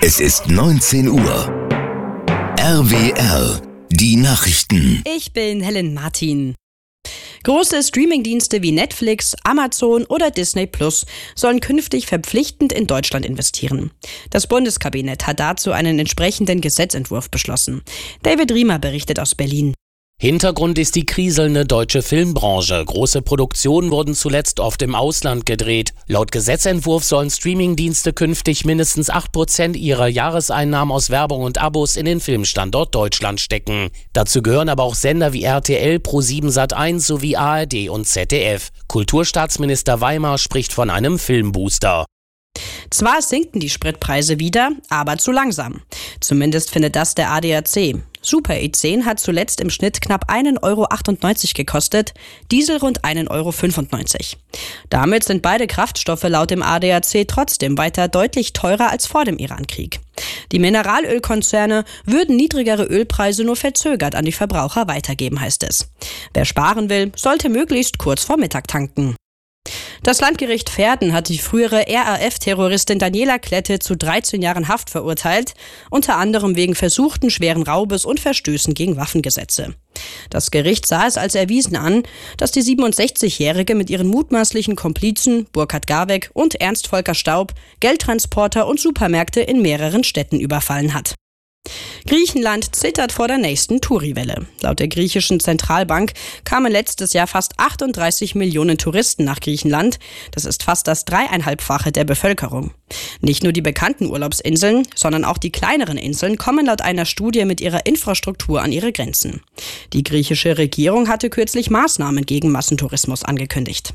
Es ist 19 Uhr. RWR, die Nachrichten. Ich bin Helen Martin. Große Streamingdienste wie Netflix, Amazon oder Disney Plus sollen künftig verpflichtend in Deutschland investieren. Das Bundeskabinett hat dazu einen entsprechenden Gesetzentwurf beschlossen. David Riemer berichtet aus Berlin. Hintergrund ist die kriselnde deutsche Filmbranche. Große Produktionen wurden zuletzt oft im Ausland gedreht. Laut Gesetzentwurf sollen Streamingdienste künftig mindestens 8% ihrer Jahreseinnahmen aus Werbung und Abos in den Filmstandort Deutschland stecken. Dazu gehören aber auch Sender wie RTL, Pro7 Sat.1 sowie ARD und ZDF. Kulturstaatsminister Weimar spricht von einem Filmbooster. Zwar sinken die Spritpreise wieder, aber zu langsam. Zumindest findet das der ADAC. Super E10 hat zuletzt im Schnitt knapp 1,98 Euro gekostet, Diesel rund 1,95 Euro. Damit sind beide Kraftstoffe laut dem ADAC trotzdem weiter deutlich teurer als vor dem Irankrieg. Die Mineralölkonzerne würden niedrigere Ölpreise nur verzögert an die Verbraucher weitergeben, heißt es. Wer sparen will, sollte möglichst kurz vor Mittag tanken. Das Landgericht Verden hat die frühere RAF-Terroristin Daniela Klette zu 13 Jahren Haft verurteilt, unter anderem wegen versuchten schweren Raubes und Verstößen gegen Waffengesetze. Das Gericht sah es als erwiesen an, dass die 67-Jährige mit ihren mutmaßlichen Komplizen Burkhard Garweg und Ernst Volker Staub Geldtransporter und Supermärkte in mehreren Städten überfallen hat. Griechenland zittert vor der nächsten Touri-Welle. Laut der griechischen Zentralbank kamen letztes Jahr fast 38 Millionen Touristen nach Griechenland. Das ist fast das 3,5-fache der Bevölkerung. Nicht nur die bekannten Urlaubsinseln, sondern auch die kleineren Inseln kommen laut einer Studie mit ihrer Infrastruktur an ihre Grenzen. Die griechische Regierung hatte kürzlich Maßnahmen gegen Massentourismus angekündigt.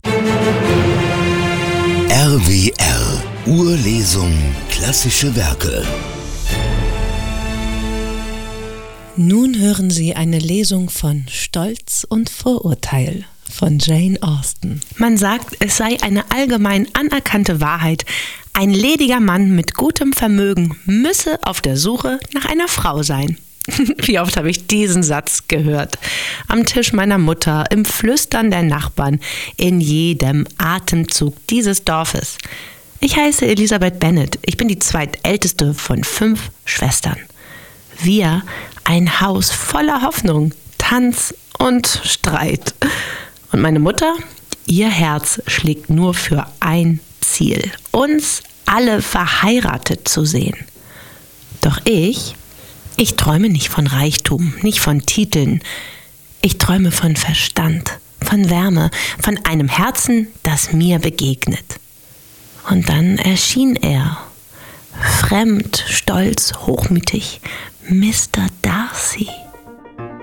RWR, Urlesung, klassische Werke. Nun hören Sie eine Lesung von Stolz und Vorurteil von Jane Austen. Man sagt, es sei eine allgemein anerkannte Wahrheit, ein lediger Mann mit gutem Vermögen müsse auf der Suche nach einer Frau sein. Wie oft habe ich diesen Satz gehört? Am Tisch meiner Mutter, im Flüstern der Nachbarn, in jedem Atemzug dieses Dorfes. Ich heiße Elisabeth Bennett. Ich bin die zweitälteste von 5 Schwestern. Wir ein Haus voller Hoffnung, Tanz und Streit. Und meine Mutter, ihr Herz schlägt nur für ein Ziel: uns alle verheiratet zu sehen. Doch ich träume nicht von Reichtum, nicht von Titeln. Ich träume von Verstand, von Wärme, von einem Herzen, das mir begegnet. Und dann erschien er, fremd, stolz, hochmütig, Mr. Darcy.